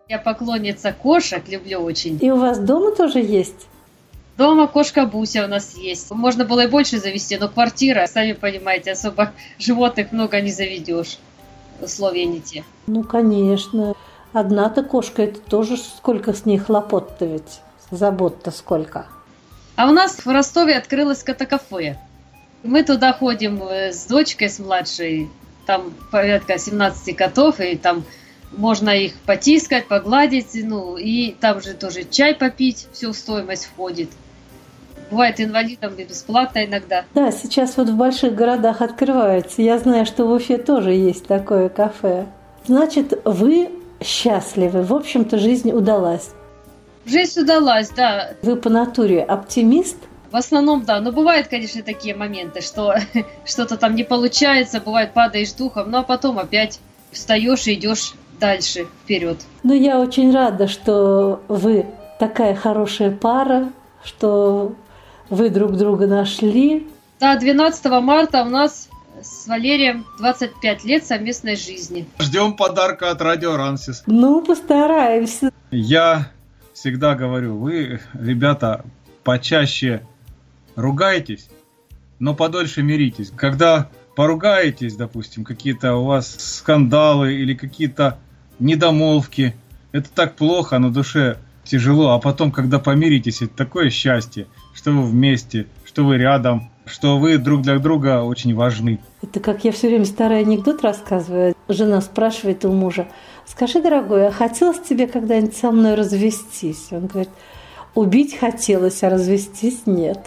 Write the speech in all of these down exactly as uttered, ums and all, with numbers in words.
Я поклонница кошек, люблю очень. И у вас дома тоже есть? Дома кошка Буся у нас есть. Можно было и больше завести, но квартира, сами понимаете, особо животных много не заведешь. Условия не те. Ну, конечно. Одна-то кошка, это тоже сколько с ней хлопот-то ведь. Забот-то сколько. А у нас в Ростове открылось кота-кафе. Мы туда ходим с дочкой, с младшей. Там порядка семнадцать котов, и там можно их потискать, погладить. Ну, и там же тоже чай попить, все в стоимость входит. Бывает инвалидам бесплатно иногда. Да, сейчас вот в больших городах открывается. Я знаю, что в Уфе тоже есть такое кафе. Значит, вы счастливы. В общем-то, жизнь удалась. Жизнь удалась, да. Вы по натуре оптимист? В основном, да. Но бывают, конечно, такие моменты, что что-то там не получается, бывает, падаешь духом, ну а потом опять встаешь и идешь дальше, вперед. Ну, я очень рада, что вы такая хорошая пара, что вы друг друга нашли. Да, двенадцатого марта у нас с Валерием двадцать пять лет совместной жизни. Ждем подарка от Радио Рансис. Ну, постараемся. Я всегда говорю, вы, ребята, почаще ругайтесь, но подольше миритесь. Когда поругаетесь, допустим, какие-то у вас скандалы или какие-то недомолвки, это так плохо, на душе тяжело, а потом, когда помиритесь, это такое счастье, что вы вместе, что вы рядом, что вы друг для друга очень важны. Это как я все время старый анекдот рассказываю. Жена спрашивает у мужа: скажи, дорогой, а хотелось тебе когда-нибудь со мной развестись? Он говорит: убить хотелось, а развестись нет.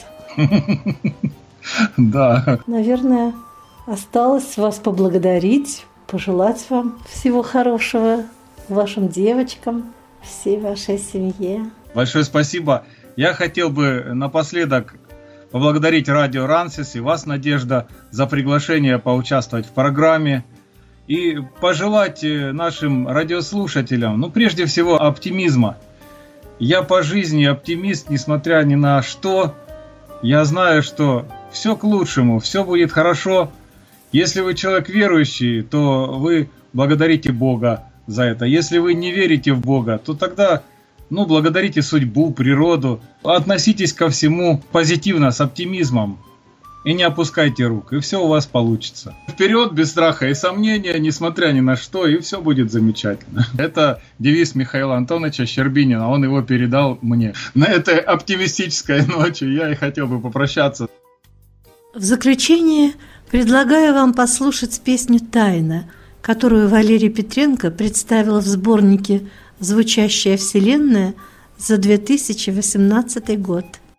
Да. Наверное, осталось вас поблагодарить, пожелать вам всего хорошего, вашим девочкам, всей вашей семье. Большое спасибо. Я хотел бы напоследок поблагодарить Радио Рансис и вас, Надежда, за приглашение поучаствовать в программе и пожелать нашим радиослушателям, ну, прежде всего, оптимизма. Я по жизни оптимист, несмотря ни на что. Я знаю, что все к лучшему, все будет хорошо. Если вы человек верующий, то вы благодарите Бога за это. Если вы не верите в Бога, то тогда, ну, благодарите судьбу, природу. Относитесь ко всему позитивно, с оптимизмом. И не опускайте рук, и все у вас получится. Вперед, без страха и сомнения, несмотря ни на что, и все будет замечательно. Это девиз Михаила Антоновича Щербинина, он его передал мне. На этой оптимистической ночи я и хотел бы попрощаться. В заключение предлагаю вам послушать песню «Тайна», которую Валерий Петренко представила в сборнике «Звучащая вселенная» за две тысячи восемнадцатый год.